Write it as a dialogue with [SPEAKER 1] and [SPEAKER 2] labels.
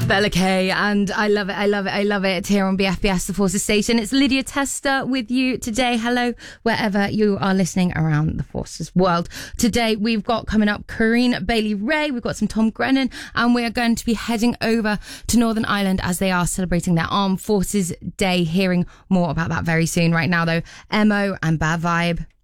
[SPEAKER 1] Bella Kay, and I love it. It's here on BFBS, the Forces Station. It's Lydia Tester with you today. Hello, wherever you are listening around the Forces world. Today, we've got coming up Corinne Bailey-Rae, we've got some Tom Grennan, and we are going to be heading over to Northern Ireland as they are celebrating their Armed Forces Day. Hearing more about that very soon. Right now, though, Emo and Bad Vibe.